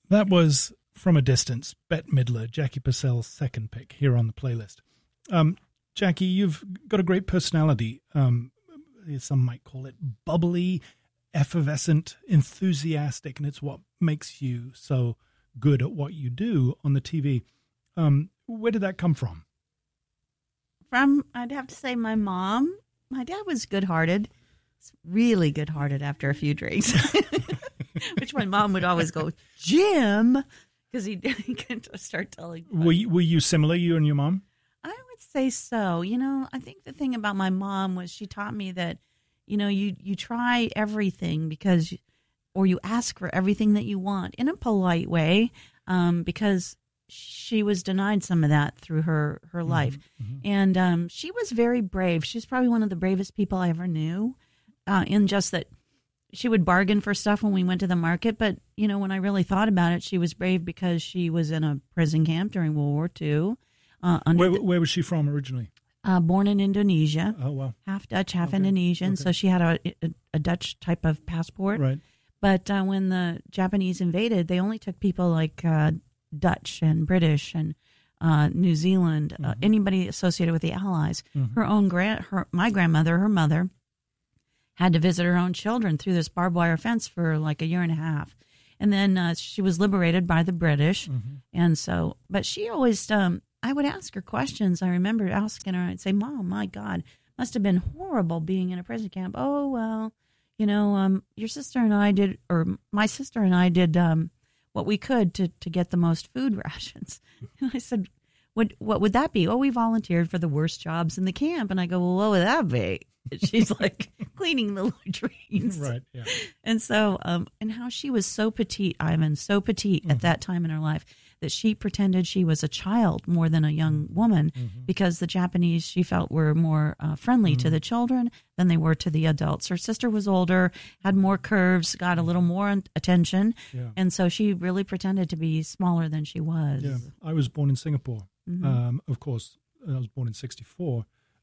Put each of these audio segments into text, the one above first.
That was From a Distance, Bette Midler, Jackie Purcell's second pick here on the playlist. Jackie, you've got a great personality. Some might call it bubbly, effervescent, enthusiastic, and it's what makes you so good at what you do on the TV. Where did that come from? I'd have to say my mom. My dad was good-hearted, really good-hearted after a few drinks, which my mom would always go, Jim, because he could start telling. Were you similar, you and your mom? I would say so. I think the thing about my mom was she taught me that, you try everything or you ask for everything that you want in a polite way, because she was denied some of that through her life. Mm-hmm. And she was very brave. She's probably one of the bravest people I ever knew, in just that she would bargain for stuff when we went to the market. But, when I really thought about it, she was brave because she was in a prison camp during World War II. Where was she from originally? Born in Indonesia. Oh, wow. Half Dutch, half Indonesian. Okay. So she had a Dutch type of passport. Right. But when the Japanese invaded, they only took people like Dutch and British and New Zealand, anybody associated with the Allies. Mm-hmm. My grandmother, her mother, had to visit her own children through this barbed wire fence for like a year and a half. And then she was liberated by the British. Mm-hmm. And so, but she always, I would ask her questions. I remember asking her, I'd say, Mom, my God, must have been horrible being in a prison camp. Oh, well, your sister and I did, or my sister and I did what we could to get the most food rations. And I said, what would that be? Oh, we volunteered for the worst jobs in the camp. And I go, well, what would that be? She's like cleaning the latrines. Right, yeah. And so, and how she was so petite, Ivan, so petite at that time in her life that she pretended she was a child more than a young woman because the Japanese, she felt, were more friendly to the children than they were to the adults. Her sister was older, had more curves, got a little more attention. Yeah. And so she really pretended to be smaller than she was. Yeah. I was born in Singapore. Of course, I was born in 1964.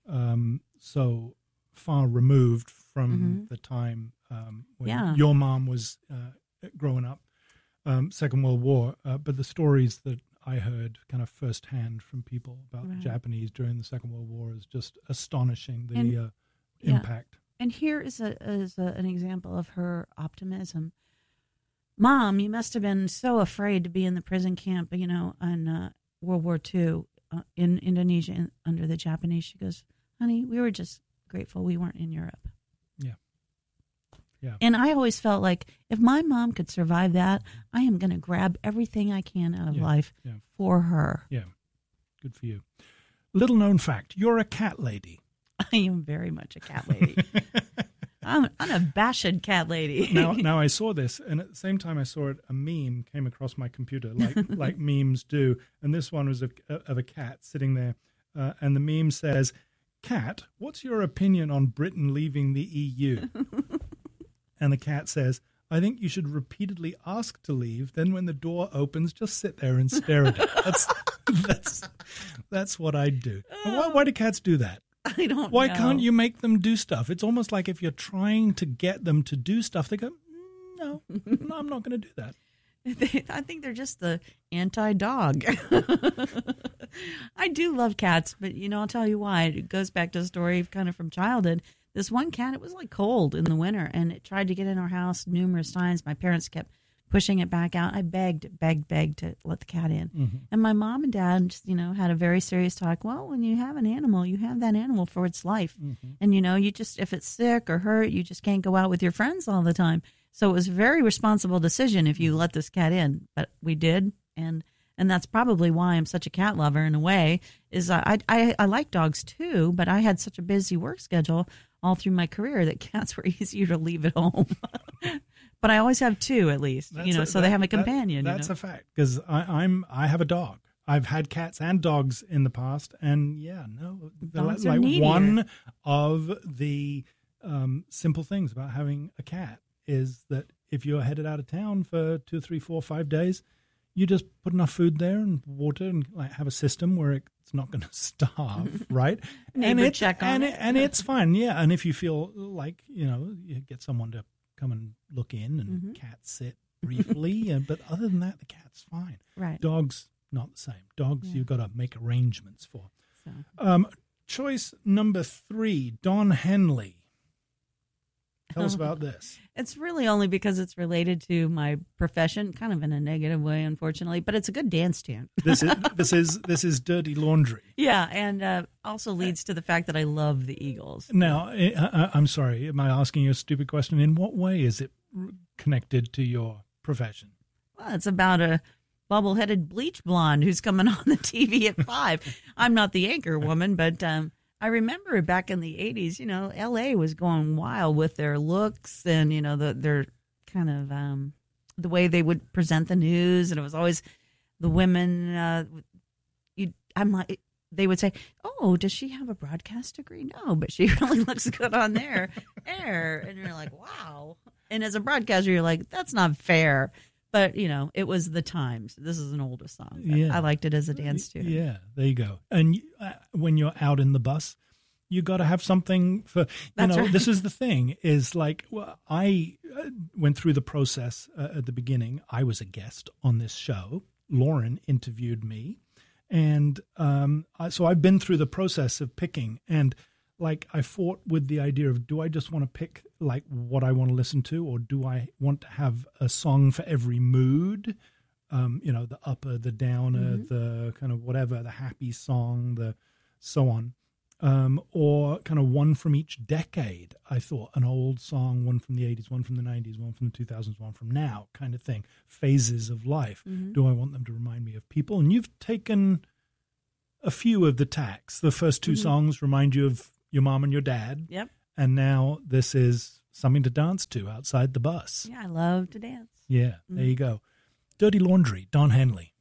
So far removed from the time when your mom was growing up, Second World War. But the stories that I heard kind of firsthand from people about the Japanese during the Second World War is just astonishing, the impact. And here is an example of her optimism. Mom, you must have been so afraid to be in the prison camp, in World War II in Indonesia under the Japanese. She goes, honey, we were just grateful we weren't in Europe. Yeah. And I always felt like if my mom could survive that, I am going to grab everything I can out of life for her. Yeah. Good for you. Little known fact, you're a cat lady. I am very much a cat lady. I'm an unabashed cat lady. Now I saw this, and at the same time I saw it, a meme came across my computer, like memes do, and this one was of a cat sitting there, and the meme says, "Cat, what's your opinion on Britain leaving the EU?" And the cat says, "I think you should repeatedly ask to leave. Then when the door opens, just sit there and stare at it." That's what I'd do. Why do cats do that? I don't know. Why can't you make them do stuff? It's almost like if you're trying to get them to do stuff, they go, no, I'm not going to do that. I think they're just the anti-dog. I do love cats, but, I'll tell you why. It goes back to a story kind of from childhood. This one cat, it was like cold in the winter, and it tried to get in our house numerous times. My parents kept pushing it back out. I begged to let the cat in. Mm-hmm. And my mom and dad, just, had a very serious talk. Well, when you have an animal, you have that animal for its life. Mm-hmm. And, you just, if it's sick or hurt, you just can't go out with your friends all the time. So it was a very responsible decision if you let this cat in. But we did. And that's probably why I'm such a cat lover in a way, is I like dogs too, but I had such a busy work schedule all through my career that cats were easier to leave at home. But I always have two at least, so they have a companion. That's a fact, because I have a dog. I've had cats and dogs in the past, and dogs are needier. One of the simple things about having a cat is that if you're headed out of town for 2, 3, 4, 5 days, you just put enough food there and water and have a system where it's not going to starve, right? Check on it. And it's fine, yeah. And if you feel like, you get someone to come and look in and cat sit briefly, but other than that, the cat's fine. Right. Dogs, not the same. Dogs, you've got to make arrangements for. So. Choice number 3, Don Henley. Tell us about this. It's really only because it's related to my profession, kind of in a negative way, unfortunately. But it's a good dance tune. This is Dirty Laundry. Yeah, and also leads to the fact that I love the Eagles. Now, I'm sorry, am I asking you a stupid question? In what way is it connected to your profession? Well, it's about a bubble-headed bleach blonde who's coming on the TV at 5. I'm not the anchor woman, but I remember back in the 80s, you know, L.A. was going wild with their looks and, you know, their kind of the way they would present the news. And it was always the women, they would say, oh, does she have a broadcast degree? No, but she really looks good on there. And you're like, wow. And as a broadcaster, you're like, that's not fair. But, you know, it was the times. This is an older song. Yeah. I liked it as a dance tune. Yeah, there you go. And when you're out in the bus, you got to have something for, That's right. This is the thing is like, well, I went through the process at the beginning. I was a guest on this show. Lauren interviewed me. And so I've been through the process of picking, and like I fought with the idea of, do I just want to pick like what I want to listen to, or do I want to have a song for every mood? The upper, the downer, the kind of whatever, the happy song, the so on, or kind of one from each decade. I thought an old song, one from the 80s, one from the 90s, one from the 2000s, one from now, kind of thing. Phases of life. Do I want them to remind me of people? And you've taken a few of the tacks. The first 2 songs remind you of your mom and your dad. Yep. And now this is something to dance to outside the bus. Yeah, I love to dance. Yeah, there you go. Dirty Laundry, Don Henley.